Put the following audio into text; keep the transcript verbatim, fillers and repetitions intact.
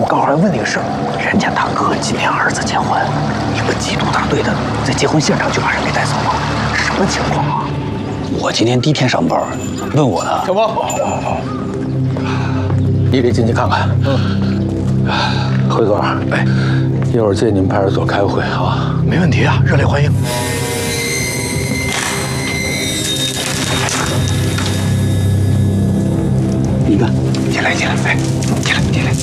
告诉你问你个事儿，人家大哥今天儿子结婚，一个缉毒大队的在结婚现场就把人给带走了，什么情况啊？我今天第一天上班，问我呢。 小波，你得进去看看。嗯，辉哥，哎，一会儿接你们派出所开个会啊。 没问题啊，热烈欢迎。李干，进来进来，哎，进来进来。